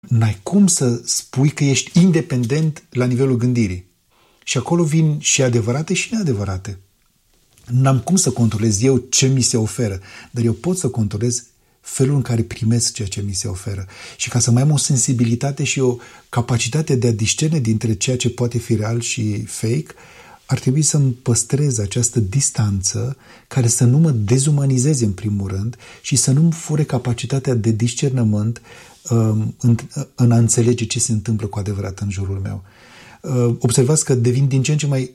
N-ai cum să spui că ești independent la nivelul gândirii. Și acolo vin și adevărate și neadevărate. N-am cum să controlez eu ce mi se oferă, dar eu pot să controlez felul în care primesc ceea ce mi se oferă. Și ca să mai am o sensibilitate și o capacitate de a discerne dintre ceea ce poate fi real și fake, ar trebui să-mi păstrez această distanță care să nu mă dezumanizeze în primul rând și să nu-mi fure capacitatea de discernământ în a înțelege ce se întâmplă cu adevărat în jurul meu. Observați că devin din ce în ce mai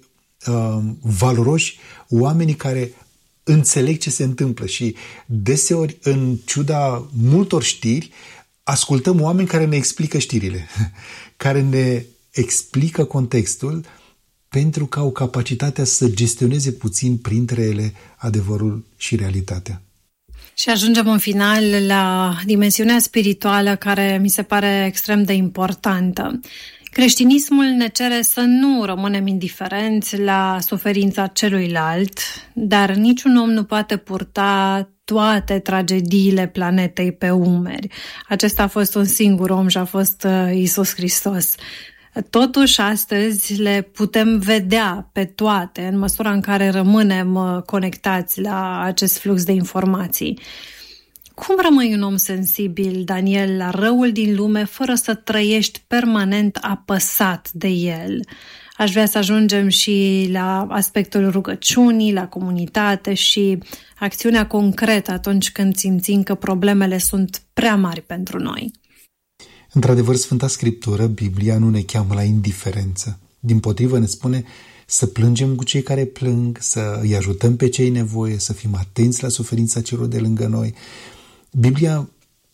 valoroși oamenii care înțeleg ce se întâmplă și deseori, în ciuda multor știri, ascultăm oameni care ne explică știrile, care ne explică contextul pentru că au capacitatea să gestioneze puțin printre ele adevărul și realitatea. Și ajungem în final la dimensiunea spirituală care mi se pare extrem de importantă. Creștinismul ne cere să nu rămânem indiferenți la suferința celuilalt, dar niciun om nu poate purta toate tragediile planetei pe umeri. Acesta a fost un singur om și a fost Iisus Hristos. Totuși, astăzi le putem vedea pe toate în măsura în care rămânem conectați la acest flux de informații. Cum rămâi un om sensibil, Daniel, la răul din lume fără să trăiești permanent apăsat de el? Aș vrea să ajungem și la aspectul rugăciunii, la comunitate și acțiunea concretă atunci când simțim că problemele sunt prea mari pentru noi. Într-adevăr, Sfânta Scriptură, Biblia, nu ne cheamă la indiferență. Dimpotrivă ne spune să plângem cu cei care plâng, să îi ajutăm pe cei nevoie, să fim atenți la suferința celor de lângă noi. Biblia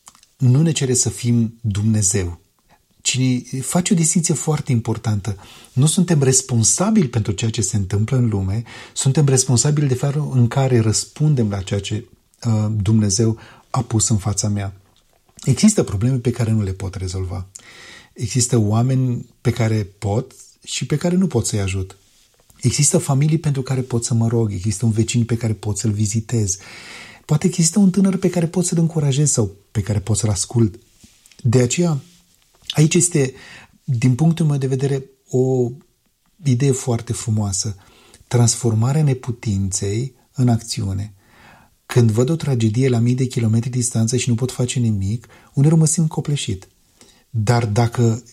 nu ne cere să fim Dumnezeu, ci face o distinție foarte importantă. Nu suntem responsabili pentru ceea ce se întâmplă în lume, suntem responsabili de felul în care răspundem la ceea ce Dumnezeu a pus în fața mea. Există probleme pe care nu le pot rezolva. Există oameni pe care pot și pe care nu pot să-i ajut. Există familii pentru care pot să mă rog, există un vecin pe care pot să-l vizitez. Poate există un tânăr pe care pot să-l încurajez sau pe care pot să-l ascult. De aceea, aici este, din punctul meu de vedere, o idee foarte frumoasă. Transformarea neputinței în acțiune. Când văd o tragedie la mii de kilometri distanță și nu pot face nimic, uneori mă simt copleșit. Dar dacă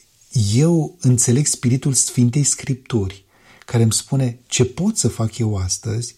eu înțeleg spiritul Sfintei Scripturi, care îmi spune ce pot să fac eu astăzi,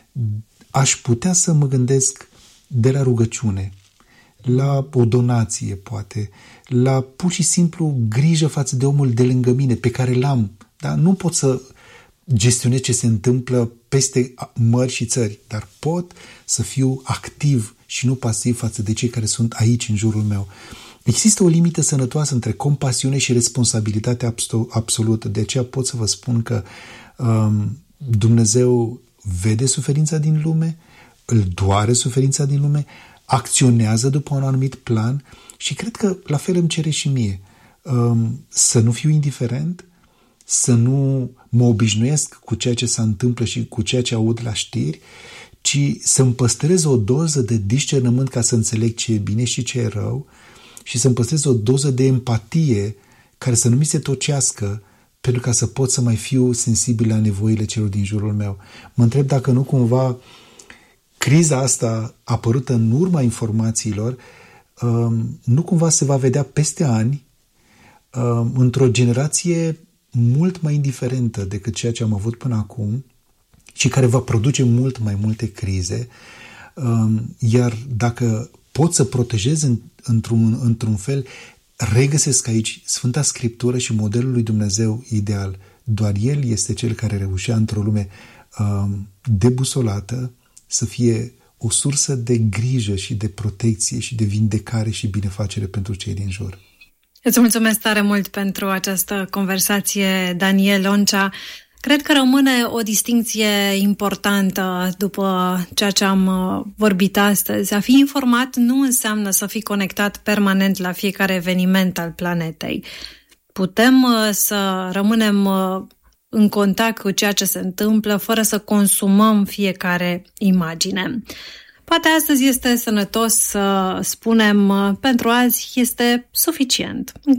aș putea să mă gândesc de la rugăciune, la o donație, poate, la pur și simplu grijă față de omul de lângă mine, pe care l-am. Da? Nu pot să gestionez ce se întâmplă peste mări și țări, dar pot să fiu activ și nu pasiv față de cei care sunt aici în jurul meu. Există o limită sănătoasă între compasiune și responsabilitate absolută. De aceea pot să vă spun că Dumnezeu vede suferința din lume, îl doare suferința din lume, acționează după un anumit plan și cred că la fel îmi cere și mie să nu fiu indiferent, să nu mă obișnuiesc cu ceea ce se întâmplă și cu ceea ce aud la știri, ci să-mi păstrez o doză de discernământ ca să înțeleg ce e bine și ce e rău și să-mi păstrez o doză de empatie care să nu mi se tocească pentru ca să pot să mai fiu sensibil la nevoile celor din jurul meu. Mă întreb dacă nu cumva criza asta apărută în urma informațiilor nu cumva se va vedea peste ani într-o generație mult mai indiferentă decât ceea ce am avut până acum și care va produce mult mai multe crize, iar dacă pot să protejez într-un fel, regăsesc aici Sfânta Scriptură și modelul lui Dumnezeu ideal. Doar El este Cel care reușea într-o lume debusolată să fie o sursă de grijă și de protecție și de vindecare și binefacere pentru cei din jur. Îți mulțumesc tare mult pentru această conversație, Daniel Oncea. Cred că rămâne o distincție importantă după ceea ce am vorbit astăzi. A fi informat nu înseamnă să fii conectat permanent la fiecare eveniment al planetei. Putem să rămânem în contact cu ceea ce se întâmplă fără să consumăm fiecare imagine. Poate astăzi este sănătos să spunem pentru azi este suficient.